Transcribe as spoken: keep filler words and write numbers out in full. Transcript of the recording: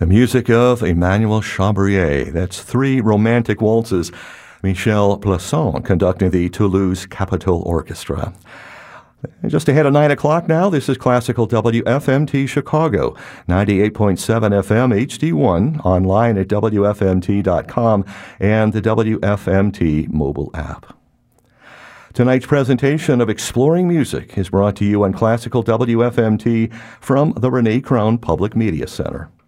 The music of Emmanuel Chabrier. That's three romantic waltzes. Michel Plasson conducting the Toulouse Capitol Orchestra. Just ahead of nine o'clock now, this is Classical W F M T Chicago, ninety-eight point seven F M H D one, online at W F M T dot com and the W F M T mobile app. Tonight's presentation of Exploring Music is brought to you on Classical W F M T from the Renee Crown Public Media Center.